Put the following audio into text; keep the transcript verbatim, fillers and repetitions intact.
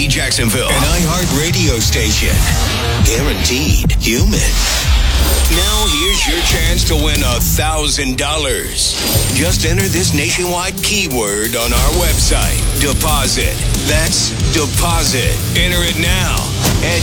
W Jacksonville, an iHeart radio station. Guaranteed human. Now here's your chance to win a thousand dollars. Just enter this nationwide keyword on our website. Deposit. That's deposit. Enter it now. And